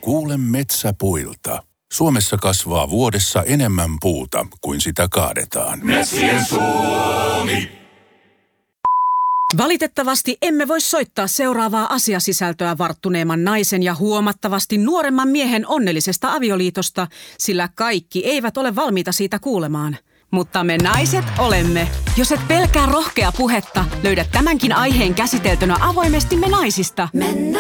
Kuule metsäpuilta. Suomessa kasvaa vuodessa enemmän puuta kuin sitä kaadetaan. Metsien Suomi. Valitettavasti emme voi soittaa seuraavaa asiasisältöä varttuneemman naisen ja huomattavasti nuoremman miehen onnellisesta avioliitosta, sillä kaikki eivät ole valmiita siitä kuulemaan. Mutta me naiset olemme. Jos et pelkää rohkea puhetta, löydät tämänkin aiheen käsiteltynä avoimesti Me naisista.